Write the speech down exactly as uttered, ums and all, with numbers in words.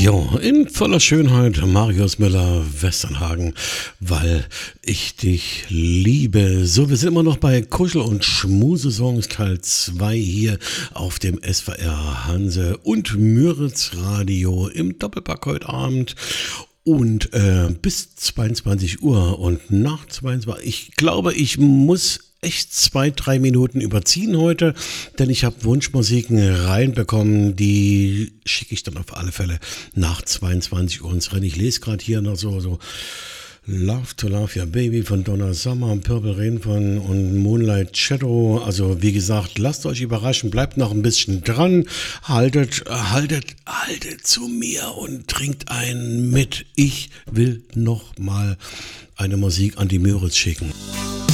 Jo, in voller Schönheit, Marius Müller, Westernhagen, weil ich dich liebe. So, wir sind immer noch bei Kuschel- und Schmusesongs Teil zwei hier auf dem S V R Hanse und Müritz Radio im Doppelpack heute Abend. Und äh, bis zweiundzwanzig Uhr und nach zweiundzwanzig, ich glaube, ich muss echt zwei, drei Minuten überziehen heute, denn ich habe Wunschmusiken reinbekommen, die schicke ich dann auf alle Fälle nach zweiundzwanzig Uhr ins Rennen. Ich lese gerade hier noch so, so Love to Love Your Baby von Donna Summer, Purple Rain von und Moonlight Shadow. Also wie gesagt, lasst euch überraschen, bleibt noch ein bisschen dran, haltet, haltet, haltet zu mir und trinkt einen mit. Ich will noch mal eine Musik an die Müritz schicken.